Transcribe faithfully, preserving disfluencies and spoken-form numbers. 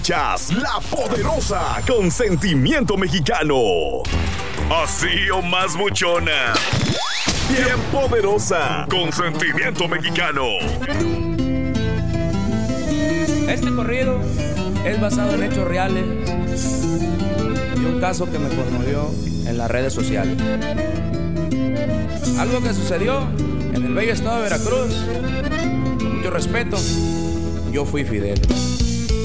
Chas, la poderosa, con sentimiento mexicano. Así o más buchona. Bien poderosa, con sentimiento mexicano. Este corrido es basado en hechos reales y un caso que me conmovió en las redes sociales. Algo que sucedió en el bello estado de Veracruz. Con mucho respeto, yo fui Fidel.